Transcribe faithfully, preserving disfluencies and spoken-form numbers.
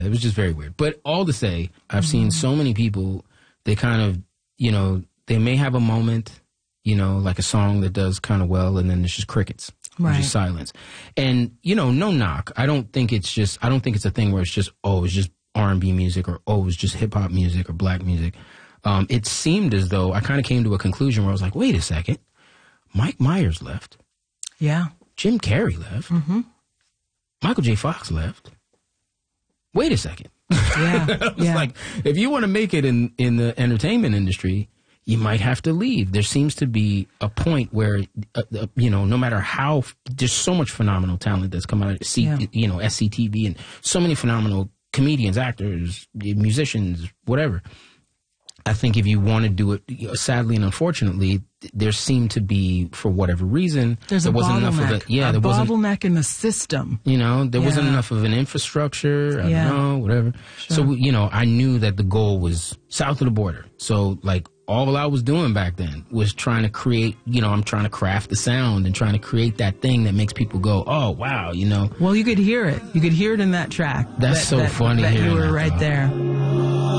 It was just very weird. But all to say, I've mm-hmm. seen so many people, they kind of, you know, they may have a moment, you know, like a song that does kind of well, and then there's just crickets. Right. Just silence. And, you know, no knock. I don't think it's just, I don't think it's a thing where it's just, oh, it's just R and B music, or, oh, it's just hip hop music or black music. Um, it seemed as though I kind of came to a conclusion where I was like, wait a second. Mike Myers left. Yeah. Jim Carrey left. Mm-hmm. Michael J. Fox left. Wait a second. Yeah. I was yeah. like, if you want to make it in, in the entertainment industry, you might have to leave. There seems to be a point where, uh, uh, you know, no matter how, there's so much phenomenal talent that's come out of, C, yeah. you know, S C T V, and so many phenomenal comedians, actors, musicians, whatever. I think if you want to do it, sadly and unfortunately, there seemed to be, for whatever reason, There's there a wasn't bottleneck, enough of it. Yeah, a there wasn't bottleneck in the system. You know, there yeah. wasn't enough of an infrastructure. I yeah. don't know, whatever. Sure. So, you know, I knew that the goal was south of the border. So, like, all I was doing back then was trying to create, you know, I'm trying to craft the sound and trying to create that thing that makes people go, oh, wow, you know. Well, you could hear it. You could hear it in that track. That's that, so that, funny. That you were that, right though. there.